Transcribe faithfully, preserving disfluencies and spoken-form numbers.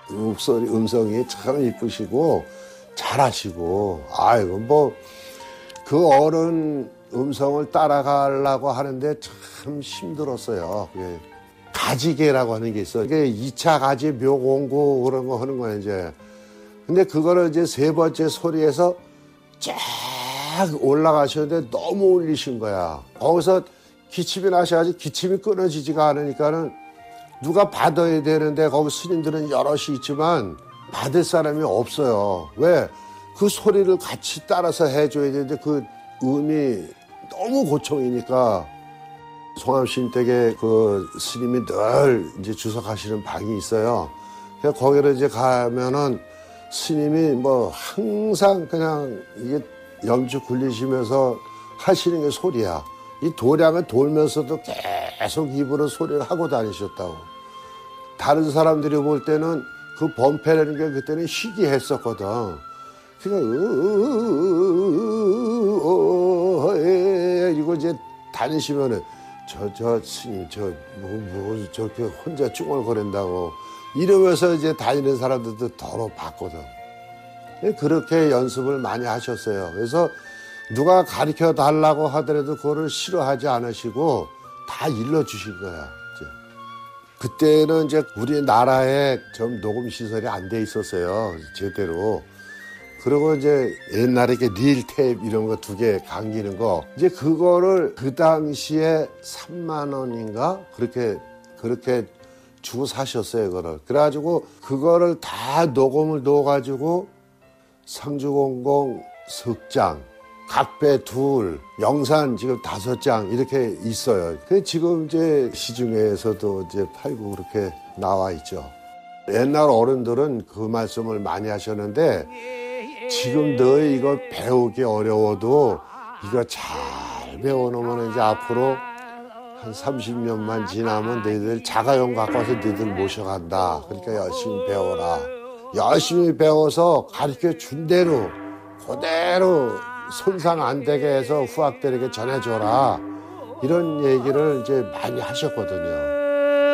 목소리 음성이 참 이쁘시고 잘하시고 아이고 뭐 그 어른 음성을 따라가려고 하는데 참 힘들었어요. 그게 가지개라고 하는 게 있어요. 이게 이 차 가지 묘공고 그런 거 하는 거예요, 이제. 근데 그거를 이제 세 번째 소리에서 쫙 올라가셨는데 너무 울리신 거야. 거기서 기침이 나셔가지고 기침이 끊어지지가 않으니까는 누가 받아야 되는데 거기 스님들은 여럿이 있지만 받을 사람이 없어요. 왜? 그 소리를 같이 따라서 해줘야 되는데 그 음이 너무 고통이니까 송암스님 댁에 그 스님이 늘 이제 주석하시는 방이 있어요. 그래서 거기를 이제 가면은 스님이 뭐 항상 그냥 이게 염주 굴리시면서 하시는 게 소리야. 이 도량을 돌면서도 계속 입으로 소리를 하고 다니셨다고. 다른 사람들이 볼 때는 그 범패라는 게 그때는 희귀했었거든. 그러니까 이거 이제 다니시면은 저 저 스님 저 뭐 뭐 저렇게 혼자 쭝얼거린다고 이러면서 이제 다니는 사람들도 더러 봤거든. 그렇게 연습을 많이 하셨어요. 그래서 누가 가르쳐 달라고 하더라도 그거를 싫어하지 않으시고 다 일러주신 거야. 이제. 그때는 이제 우리나라에 좀 녹음 시설이 안 돼 있었어요. 제대로. 그리고 이제 옛날에 이렇게 릴 테이프 이런 거 두 개 감기는 거 이제 그거를 그 당시에 삼만 원인가 그렇게 그렇게 주고 사셨어요. 그거를. 그래가지고 그거를 다 녹음을 넣어가지고 상주공공 석 장, 각배 둘, 영산 지금 다섯 장 이렇게 있어요. 그 지금 이제 시중에서도 이제 팔고 그렇게 나와 있죠. 옛날 어른들은 그 말씀을 많이 하셨는데 지금 너희 이거 배우기 어려워도 이거 잘 배워놓으면 이제 앞으로 한 삼십 년만 지나면 너희들 자가용 갖고 와서 너희들 모셔간다. 그러니까 열심히 배워라. 열심히 배워서 가르쳐 준 대로 그대로 손상 안 되게 해서 후학들에게 전해줘라. 이런 얘기를 이제 많이 하셨거든요.